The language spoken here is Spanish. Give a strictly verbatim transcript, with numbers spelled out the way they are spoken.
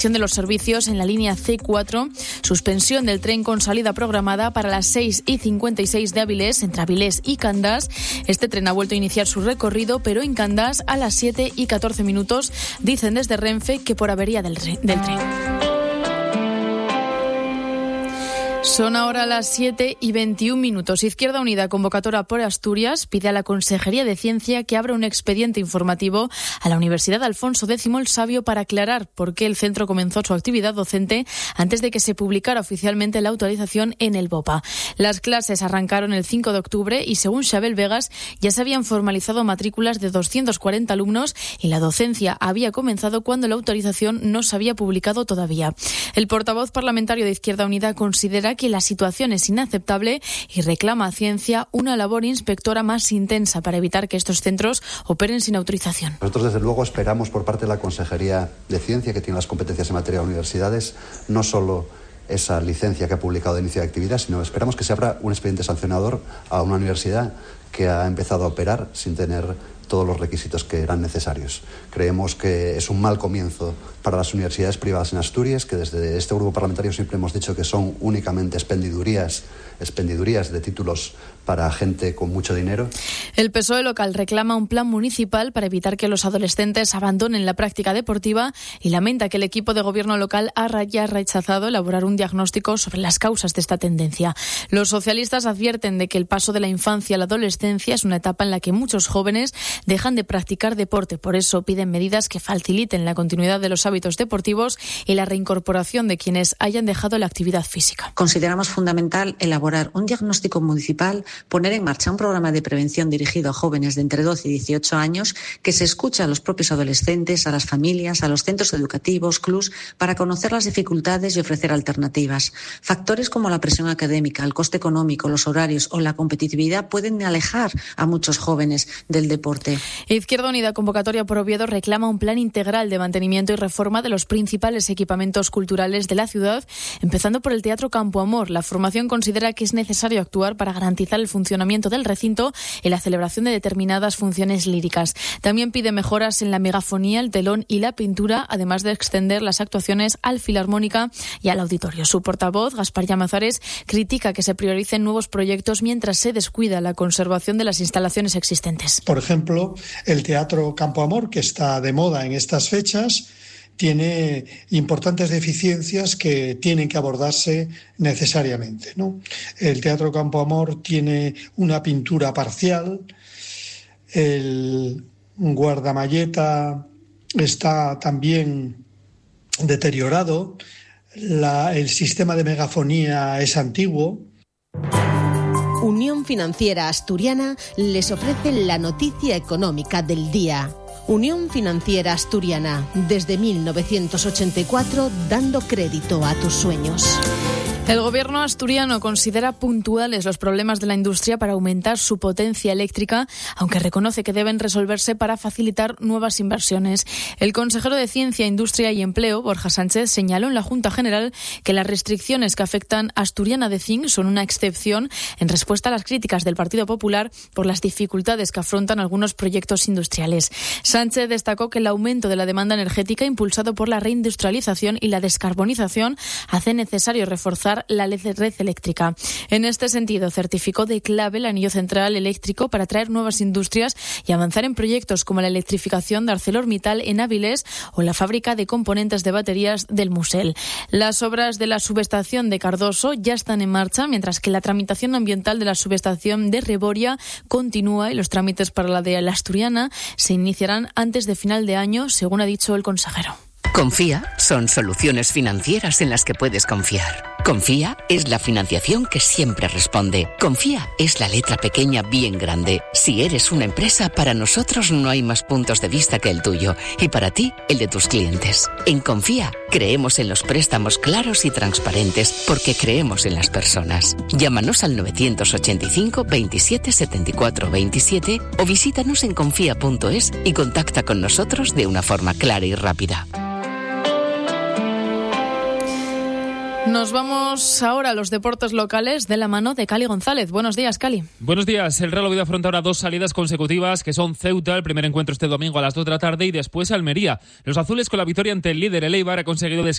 de los servicios en la línea ce cuatro, suspensión del tren con salida programada para las seis y cincuenta y seis de Avilés, entre Avilés y Candás. Este tren ha vuelto a iniciar su recorrido, pero en Candás a las siete y catorce minutos, dicen desde Renfe que por avería del, del tren. Son ahora las siete y veintiún minutos. Izquierda Unida, convocatoria por Asturias, pide a la Consejería de Ciencia que abra un expediente informativo a la Universidad Alfonso X el Sabio para aclarar por qué el centro comenzó su actividad docente antes de que se publicara oficialmente la autorización en el BOPA. Las clases arrancaron el cinco de octubre y, según Xabel Vegas, ya se habían formalizado matrículas de doscientos cuarenta alumnos y la docencia había comenzado cuando la autorización no se había publicado todavía. El portavoz parlamentario de Izquierda Unida considera que la situación es inaceptable y reclama a Ciencia una labor inspectora más intensa para evitar que estos centros operen sin autorización. Nosotros, desde luego, esperamos por parte de la Consejería de Ciencia, que tiene las competencias en materia de universidades, no solo esa licencia que ha publicado de inicio de actividad, sino esperamos que se abra un expediente sancionador a una universidad que ha empezado a operar sin tener todos los requisitos que eran necesarios. Creemos que es un mal comienzo para las universidades privadas en Asturias, que desde este grupo parlamentario siempre hemos dicho que son únicamente expendidurías, expendidurías de títulos para gente con mucho dinero. El P S O E local reclama un plan municipal para evitar que los adolescentes abandonen la práctica deportiva y lamenta que el equipo de gobierno local haya rechazado elaborar un diagnóstico sobre las causas de esta tendencia. Los socialistas advierten de que el paso de la infancia a la adolescencia es una etapa en la que muchos jóvenes dejan de practicar deporte. Por eso piden medidas que faciliten la continuidad de los hábitos deportivos y la reincorporación de quienes hayan dejado la actividad física. Consideramos fundamental elaborar un diagnóstico municipal, poner en marcha un programa de prevención dirigido a jóvenes de entre doce y dieciocho años, que se escuche a los propios adolescentes, a las familias, a los centros educativos, clubs, para conocer las dificultades y ofrecer alternativas. Factores como la presión académica, el coste económico, los horarios o la competitividad pueden alejar a muchos jóvenes del deporte. Izquierda Unida, convocatoria por Oviedo, reclama un plan integral de mantenimiento y reforma de los principales equipamientos culturales de la ciudad, empezando por el Teatro Campo Amor. La formación considera que es necesario actuar para garantizar el funcionamiento del recinto y la celebración de determinadas funciones líricas. También pide mejoras en la megafonía, el telón y la pintura, además de extender las actuaciones al Filarmónica y al auditorio. Su portavoz, Gaspar Llamazares, critica que se prioricen nuevos proyectos mientras se descuida la conservación de las instalaciones existentes. Por ejemplo, el Teatro Campo Amor, que está de moda en estas fechas, tiene importantes deficiencias que tienen que abordarse necesariamente, ¿no? El Teatro Campo Amor tiene una pintura parcial, el guardamalleta está también deteriorado, la, el sistema de megafonía es antiguo. Unión Financiera Asturiana les ofrece la noticia económica del día. Unión Financiera Asturiana, desde mil novecientos ochenta y cuatro, dando crédito a tus sueños. El gobierno asturiano considera puntuales los problemas de la industria para aumentar su potencia eléctrica, aunque reconoce que deben resolverse para facilitar nuevas inversiones. El consejero de Ciencia, Industria y Empleo, Borja Sánchez, señaló en la Junta General que las restricciones que afectan a Asturiana de Zinc son una excepción en respuesta a las críticas del Partido Popular por las dificultades que afrontan algunos proyectos industriales. Sánchez destacó que el aumento de la demanda energética impulsado por la reindustrialización y la descarbonización hace necesario reforzar la red eléctrica. En este sentido, certificó de clave el anillo central eléctrico para atraer nuevas industrias y avanzar en proyectos como la electrificación de ArcelorMittal en Avilés o la fábrica de componentes de baterías del Musel. Las obras de la subestación de Cardoso ya están en marcha, mientras que la tramitación ambiental de la subestación de Reboria continúa y los trámites para la de la Asturiana se iniciarán antes de final de año, según ha dicho el consejero. Confía son soluciones financieras en las que puedes confiar. Confía es la financiación que siempre responde. Confía es la letra pequeña bien grande. Si eres una empresa, para nosotros no hay más puntos de vista que el tuyo y para ti, el de tus clientes. En Confía creemos en los préstamos claros y transparentes porque creemos en las personas. Llámanos al novecientos ochenta y cinco veintisiete setenta y cuatro veintisiete o visítanos en confía punto es y contacta con nosotros de una forma clara y rápida. Nos vamos ahora a los deportes locales de la mano de Cali González. Buenos días, Cali. Buenos días. El Real Oviedo afronta ahora dos salidas consecutivas que son Ceuta, el primer encuentro este domingo a las dos de la tarde, y después Almería. Los azules, con la victoria ante el líder el Eibar, ha conseguido